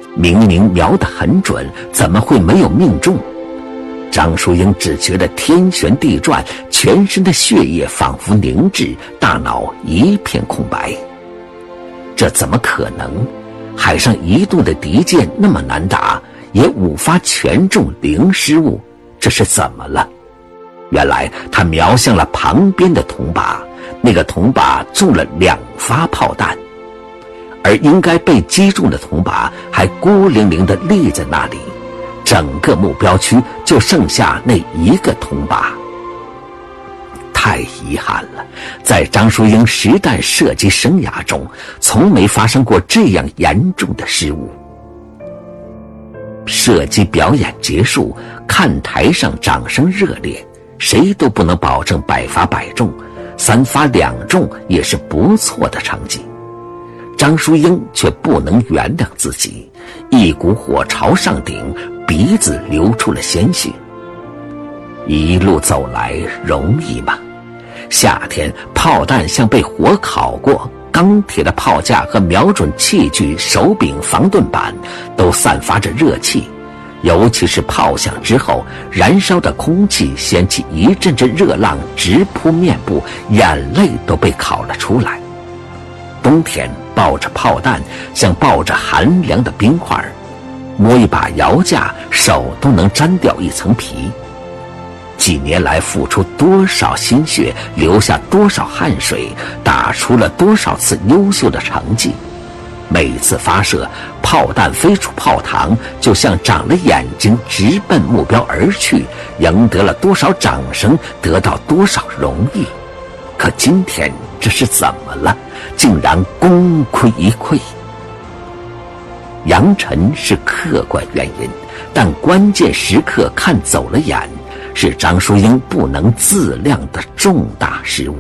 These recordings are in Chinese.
明明瞄得很准，怎么会没有命中？张淑英只觉得天旋地转，全身的血液仿佛凝滞，大脑一片空白。这怎么可能？海上移动的敌舰那么难打，也5发全中0失误，这是怎么了？原来他瞄向了旁边的铜靶，那个铜靶中了2发炮弹，而应该被击中的铜靶还孤零零地立在那里，整个目标区就剩下那一个铜靶。太遗憾了，在张淑英实弹射击生涯中，从没发生过这样严重的失误。射击表演结束，看台上掌声热烈，谁都不能保证100发100中，3发2中也是不错的成绩。张淑英却不能原谅自己，一股火朝上顶，鼻子流出了鲜血。一路走来容易吗？夏天炮弹像被火烤过，钢铁的炮架和瞄准器具、手柄、防盾板都散发着热气，尤其是炮响之后，燃烧的空气掀起一阵阵热浪，直扑面部，眼泪都被烤了出来。冬天抱着炮弹像抱着寒凉的冰块，摸一把摇架手都能沾掉一层皮。几年来付出多少心血，流下多少汗水，打出了多少次优秀的成绩。每次发射，炮弹飞出炮膛，就像长了眼睛，直奔目标而去，赢得了多少掌声，得到多少荣誉。可今天这是怎么了？竟然功亏一篑。扬尘是客观原因，但关键时刻看走了眼，是张淑英不能自量的重大失误。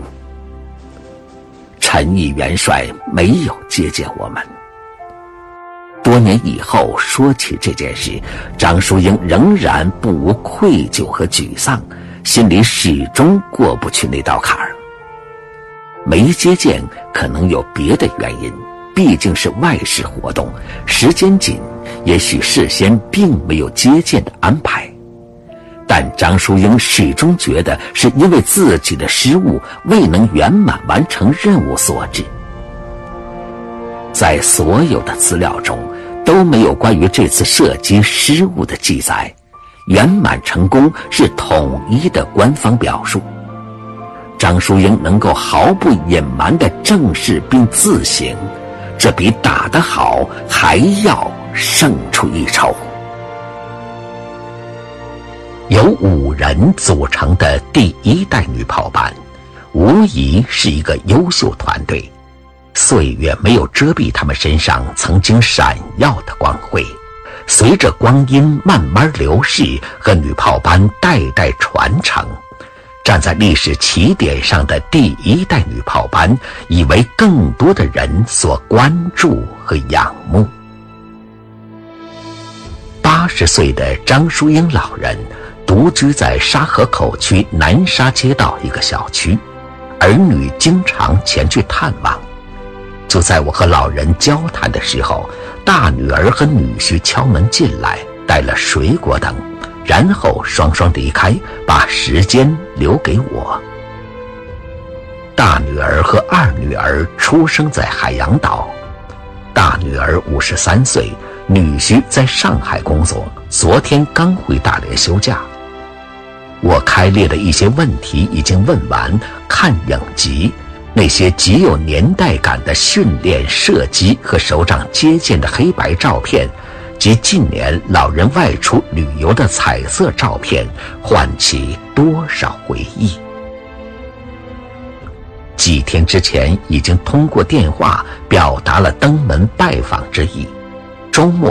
陈毅元帅没有接见我们。多年以后说起这件事，张淑英仍然不无愧疚和沮丧，心里始终过不去那道坎儿。没接见可能有别的原因，毕竟是外事活动，时间紧，也许事先并没有接见的安排。但张淑英始终觉得是因为自己的失误未能圆满完成任务所致。在所有的资料中都没有关于这次射击失误的记载，圆满成功是统一的官方表述。张淑英能够毫不隐瞒地正视并自省，这比打得好还要胜出一筹。由5人组成的第1代女炮班，无疑是一个优秀团队。岁月没有遮蔽他们身上曾经闪耀的光辉，随着光阴慢慢流逝和女炮班代代传承，站在历史起点上的第1代女炮班已为更多的人所关注和仰慕。80岁的张淑英老人独居在沙河口区南沙街道一个小区，儿女经常前去探望。就在我和老人交谈的时候，大女儿和女婿敲门进来，带了水果等，然后双双离开，把时间留给我。大女儿和二女儿出生在海洋岛，大女儿53岁，女婿在上海工作，昨天刚回大连休假。我开列的一些问题已经问完，看影集，那些极有年代感的训练、射击和首长接见的黑白照片，及近年老人外出旅游的彩色照片，唤起多少回忆。几天之前已经通过电话表达了登门拜访之意，周末